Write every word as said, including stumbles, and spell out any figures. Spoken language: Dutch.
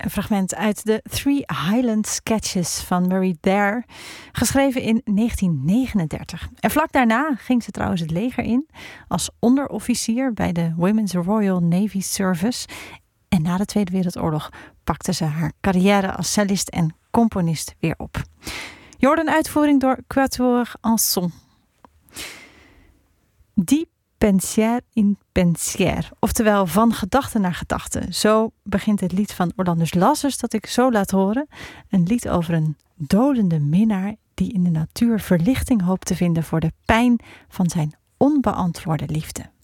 Een fragment uit de Three Highland Sketches van Murray Daire, geschreven in negentien negenendertig. En vlak daarna ging ze trouwens het leger in als onderofficier bij de Women's Royal Navy Service. En na de Tweede Wereldoorlog pakte ze haar carrière als cellist en componist weer op. Je hoort een uitvoering door Quatuor Anson. Die pensier in pensier, oftewel van gedachte naar gedachte. Zo begint het lied van Orlandus Lassus dat ik zo laat horen. Een lied over een dolende minnaar die in de natuur verlichting hoopt te vinden voor de pijn van zijn onbeantwoorde liefde.